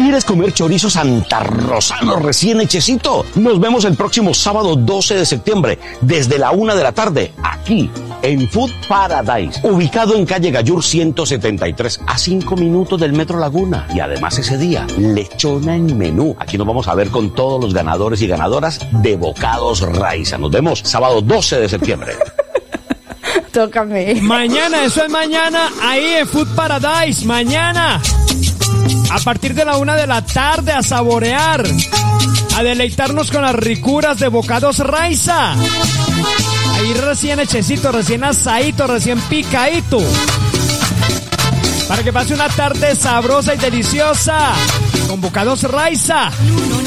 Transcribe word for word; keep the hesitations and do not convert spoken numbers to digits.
¿Quieres comer chorizo santarrosano recién hechecito? Nos vemos el próximo sábado doce de septiembre, desde la una de la tarde, aquí en Food Paradise, ubicado en calle Gallur ciento setenta y tres, a cinco minutos del Metro Laguna. Y además ese día, lechona en menú. Aquí nos vamos a ver con todos los ganadores y ganadoras de Bocados Raiza. Nos vemos sábado doce de septiembre. Tócame. Mañana, eso es mañana, ahí en Food Paradise, mañana. A partir de la una de la tarde, a saborear, a deleitarnos con las ricuras de Bocados Raiza. Ahí recién hechecito, recién asadito, recién picadito. Para que pase una tarde sabrosa y deliciosa con Bocados Raiza.